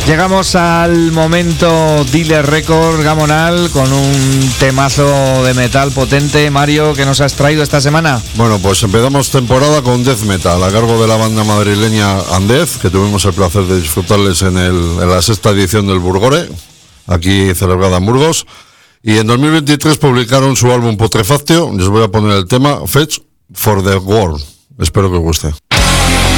Llegamos al momento Dealer Record Gamonal con un temazo de metal potente. Mario, ¿qué nos has traído esta semana? Bueno, pues empezamos temporada con Death Metal a cargo de la banda madrileña Andez, que tuvimos el placer de disfrutarles en la sexta edición del Burgore, aquí celebrada en Burgos. Y en 2023 publicaron su álbum Putrefactio. Les voy a poner el tema Fetch for the World. Espero que os guste.